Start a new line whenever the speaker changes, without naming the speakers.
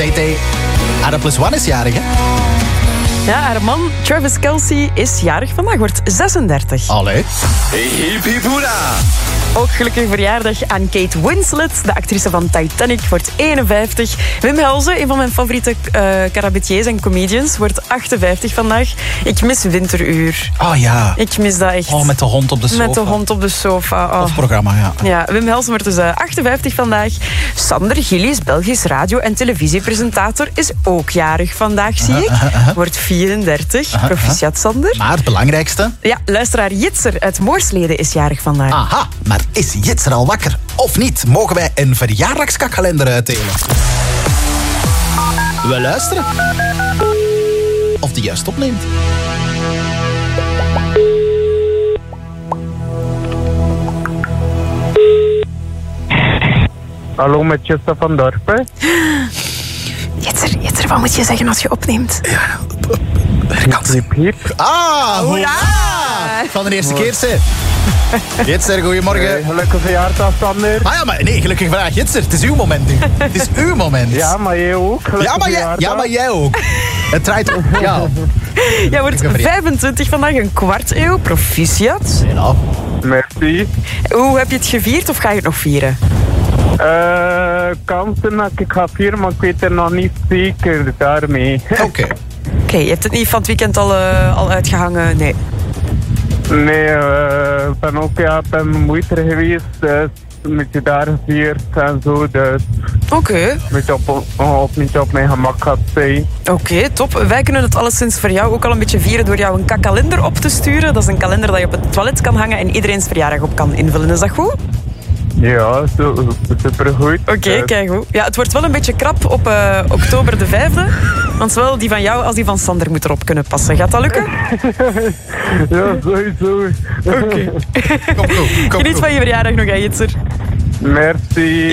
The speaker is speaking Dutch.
TT. Ada plus one is jarig, hè?
Ja, haar man Travis Kelce is jarig vandaag, wordt 36.
Allee.
Hip hip hoera!
Ook gelukkige verjaardag aan Kate Winslet, de actrice van Titanic, wordt 51. Wim Helsen, een van mijn favoriete cabaretiers en comedians, wordt 58 vandaag. Ik mis Winteruur.
Oh ja.
Ik mis dat echt.
Oh, met de hond op de sofa.
Met de hond op de sofa. Oh.
Of programma, ja.
Ja, Wim Helsen wordt dus 58 vandaag. Sander Gillies, Belgisch radio- en televisiepresentator, is ook jarig vandaag, zie ik. Wordt 34. Proficiat, Sander.
Maar het belangrijkste...
Ja, luisteraar Jitser uit Moorsleden is jarig vandaag.
Aha, maar is Jitser al wakker? Of niet? Mogen wij een verjaardagskakkalender uitdelen? We luisteren. Of die juist opneemt.
Hallo, met Jutta van Dorpen.
Jitser, wat moet je zeggen als je opneemt?
Hip hip.
Ah, hoera! Van de eerste keer, zeg. Jitser, goedemorgen.
Gelukkige verjaardag, Sander.
Ah ja, maar nee, gelukkig vandaag, Jitser. Het is uw moment nu. Het is uw moment.
Ja, maar jij ook.
Ja, maar jij ook. Het draait op jou.
Jij wordt 25 vandaag, een kwart eeuw. Proficiat.
Ja.
Merci.
Hoe heb je het gevierd of ga je het nog vieren?
Kansen dat ik ga vieren, maar ik weet er nog niet zeker daarmee.
Oké.
Oké, je hebt het niet van het weekend al uitgehangen? Nee.
Nee, ik ben ook bij mijn moeder geweest, dus een beetje daar gevierd en zo, dus
Oké.
niet op mijn gemak gaat zijn.
Oké, top. Wij kunnen het alleszins voor jou ook al een beetje vieren door jou een kakkalender op te sturen. Dat is een kalender dat je op het toilet kan hangen en iedereen's verjaardag op kan invullen. Is dat goed?
Ja, supergoed.
Oké, kijk goed. Ja, het wordt wel een beetje krap op oktober de 5e. Want zowel die van jou als die van Sander moet erop kunnen passen. Gaat dat lukken?
Ja, sowieso.
Oké.
Kom goed.
Geniet van je verjaardag nog, hè, Jitser.
Merci.